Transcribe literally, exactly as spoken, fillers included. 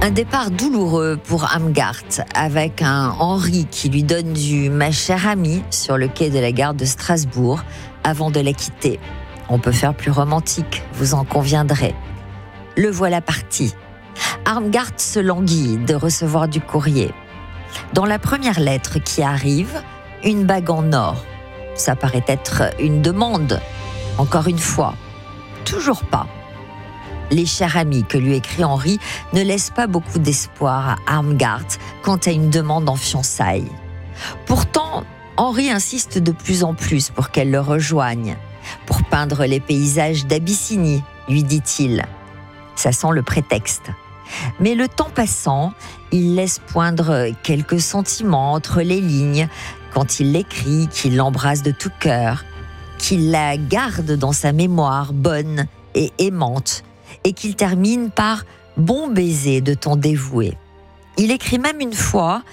Un départ douloureux pour Armgard, avec un Henri qui lui donne du « ma chère amie » sur le quai de la gare de Strasbourg avant de la quitter. On peut faire plus romantique, vous en conviendrez. Le voilà parti. Armgard se languit de recevoir du courrier. Dans la première lettre qui arrive, une bague en or. Ça paraît être une demande. Encore une fois, toujours pas. Les chers amis que lui écrit Henri ne laissent pas beaucoup d'espoir à Armgard quant à une demande en fiançailles. Pourtant, Henri insiste de plus en plus pour qu'elle le rejoigne, pour peindre les paysages d'Abyssinie, lui dit-il. Ça sent le prétexte. Mais le temps passant, il laisse poindre quelques sentiments entre les lignes quand il l'écrit, qu'il l'embrasse de tout cœur, qu'il la garde dans sa mémoire bonne et aimante, et qu'il termine par « bon baiser de ton dévoué ». Il écrit même une fois